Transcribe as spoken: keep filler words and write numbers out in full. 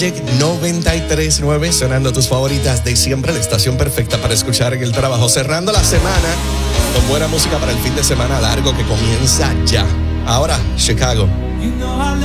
noventa y tres punto nueve, sonando tus favoritas de siempre, la estación perfecta para escuchar en el trabajo, cerrando la semana con buena música para el fin de semana largo que comienza ya. Ahora, Chicago.